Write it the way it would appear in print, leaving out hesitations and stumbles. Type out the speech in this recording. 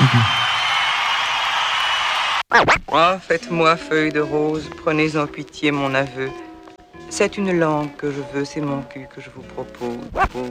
Ah, faites-moi feuille de rose, prenez en pitié mon aveu. C'est une langue que je veux, c'est mon cul que je vous propose.